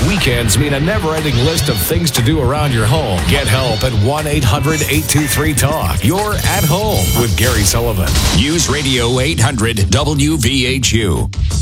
Weekends mean a never-ending list of things to do around your home. Get help at 1-800-823-TALK. You're at home with Gary Sullivan. News Radio 800 WVHU.